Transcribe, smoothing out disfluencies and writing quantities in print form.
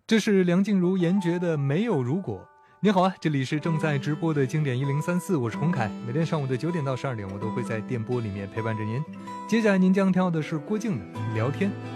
这是梁静茹严爵的《没有如果》。你好啊，这里是正在直播的经典1034，我是洪凯。每天上午的9点到12点，我都会在电波里面陪伴着您。接下来您将听到的是郭靖的《聊天》。